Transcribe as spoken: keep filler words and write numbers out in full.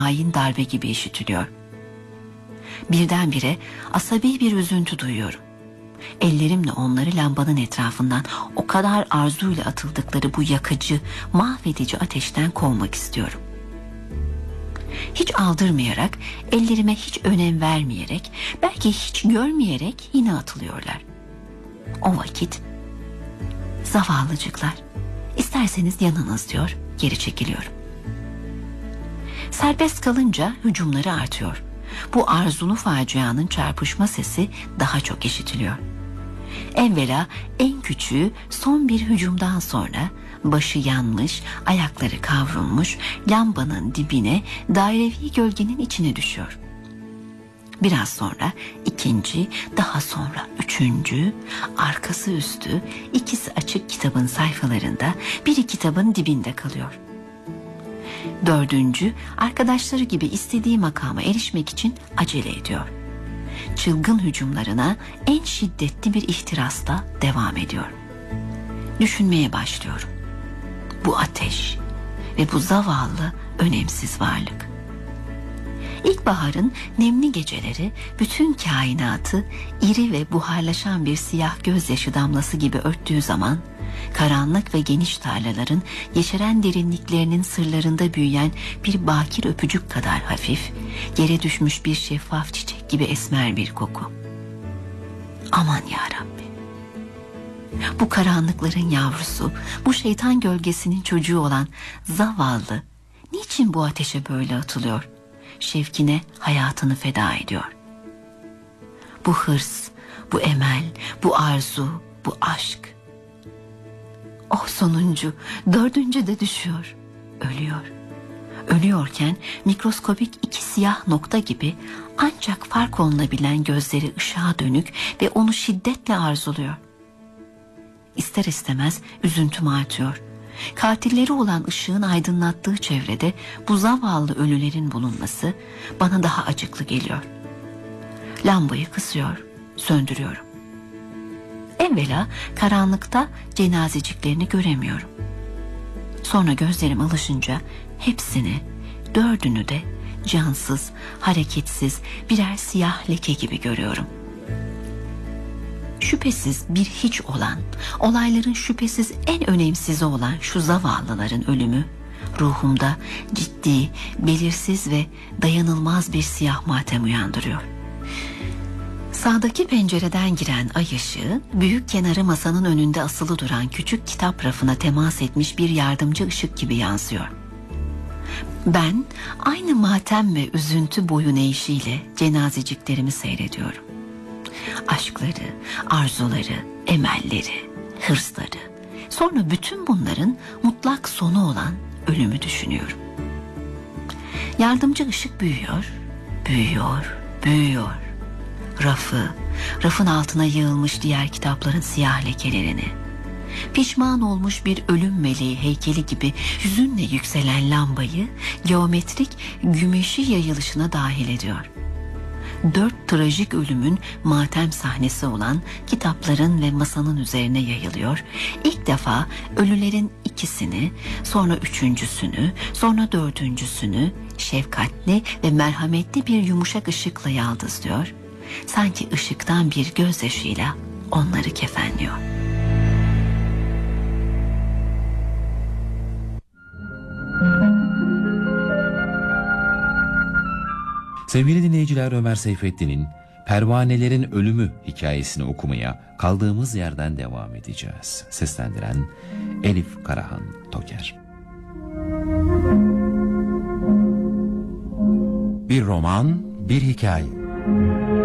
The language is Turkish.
hain darbe gibi işitiliyor. Birdenbire asabi bir üzüntü duyuyorum. Ellerimle onları lambanın etrafından o kadar arzuyla atıldıkları bu yakıcı, mahvedici ateşten kovmak istiyorum. Hiç aldırmayarak, ellerime hiç önem vermeyerek, belki hiç görmeyerek yine atılıyorlar. O vakit, zavallıcıklar, isterseniz yanınız diyor, geri çekiliyorum. Serbest kalınca hücumları artıyor. Bu arzulu facianın çarpışma sesi daha çok işitiliyor. Evvela en küçüğü son bir hücumdan sonra başı yanmış, ayakları kavrulmuş, lambanın dibine, dairevi gölgenin içine düşüyor. Biraz sonra ikinci, daha sonra üçüncü, arkası üstü, ikisi açık kitabın sayfalarında, biri kitabın dibinde kalıyor. Dördüncü, arkadaşları gibi istediği makama erişmek için acele ediyor. Çılgın hücumlarına en şiddetli bir ihtirasla devam ediyor. Düşünmeye başlıyorum. Bu ateş ve bu zavallı, önemsiz varlık. İlkbaharın nemli geceleri bütün kainatı iri ve buharlaşan bir siyah gözyaşı damlası gibi örttüğü zaman, karanlık ve geniş tarlaların yeşeren derinliklerinin sırlarında büyüyen bir bakir öpücük kadar hafif, yere düşmüş bir şeffaf çiçek gibi esmer bir koku. Aman yarabbi! Bu karanlıkların yavrusu, bu şeytan gölgesinin çocuğu olan zavallı, niçin bu ateşe böyle atılıyor? Şevkine hayatını feda ediyor. Bu hırs, bu emel, bu arzu, bu aşk. Oh sonuncu, dördüncü de düşüyor, ölüyor. Ölüyorken mikroskobik iki siyah nokta gibi ancak fark olunabilen gözleri ışığa dönük ve onu şiddetle arzuluyor. İster istemez üzüntüm artıyor. Katilleri olan ışığın aydınlattığı çevrede bu zavallı ölülerin bulunması bana daha acıklı geliyor. Lambayı kısıyor, söndürüyorum. Evvela karanlıkta cenazeciklerini göremiyorum. Sonra gözlerim alışınca hepsini, dördünü de cansız, hareketsiz birer siyah leke gibi görüyorum. Şüphesiz bir hiç olan, olayların şüphesiz en önemsizi olan şu zavallıların ölümü, ruhumda ciddi, belirsiz ve dayanılmaz bir siyah matem uyandırıyor. Sağdaki pencereden giren ay ışığı, büyük kenarı masanın önünde asılı duran küçük kitap rafına temas etmiş bir yardımcı ışık gibi yansıyor. Ben aynı matem ve üzüntü boyun eğişiyle cenazeciklerimi seyrediyorum. Aşkları, arzuları, emelleri, hırsları, sonra bütün bunların mutlak sonu olan ölümü düşünüyorum. Yardımcı ışık büyüyor, büyüyor, büyüyor. Rafı, rafın altına yığılmış diğer kitapların siyah lekelerini, pişman olmuş bir ölüm meleği heykeli gibi hüzünle yükselen lambayı geometrik gümeşi yayılışına dahil ediyor. Dört trajik ölümün matem sahnesi olan kitapların ve masanın üzerine yayılıyor. İlk defa ölülerin ikisini, sonra üçüncüsünü, sonra dördüncüsünü şefkatli ve merhametli bir yumuşak ışıkla yaldızlıyor. Sanki ışıktan bir gözyaşıyla onları kefenliyor. Sevgili dinleyiciler, Ömer Seyfettin'in Pervanelerin Ölümü hikayesini okumaya kaldığımız yerden devam edeceğiz. Seslendiren Elif Karahan Toker. Bir roman, bir hikaye.